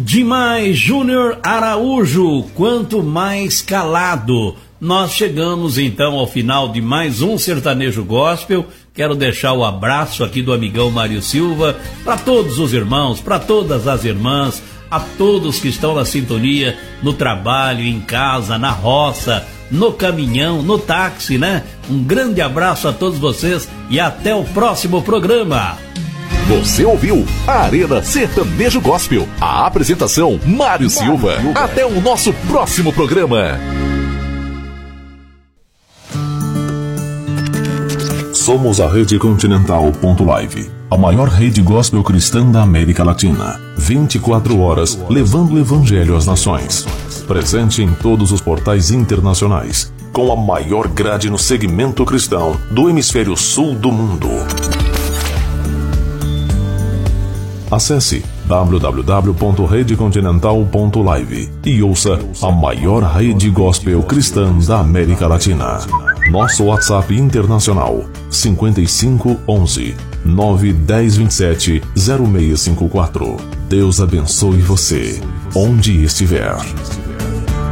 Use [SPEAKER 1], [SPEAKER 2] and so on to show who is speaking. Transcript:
[SPEAKER 1] Demais, Júnior Araújo, quanto mais calado. Nós chegamos então ao final de mais um Sertanejo Gospel. Quero deixar o abraço aqui do amigão Mário Silva para todos os irmãos, para todas as irmãs, a todos que estão na sintonia, no trabalho, em casa, na roça, no caminhão, no táxi, né? Um grande abraço a todos vocês e até o próximo programa.
[SPEAKER 2] Você ouviu a Arena Sertanejo Gospel. A apresentação, Mário Silva. Até o nosso próximo programa.
[SPEAKER 3] Somos a Rede Continental.live, a maior rede gospel cristã da América Latina. 24 horas levando o evangelho às nações. Presente em todos os portais internacionais, com a maior grade no segmento cristão do hemisfério sul do mundo. Acesse www.redecontinental.live e ouça a maior rede gospel cristã da América Latina. Nosso WhatsApp internacional 55 11 910 27 0654. Deus abençoe você, onde estiver.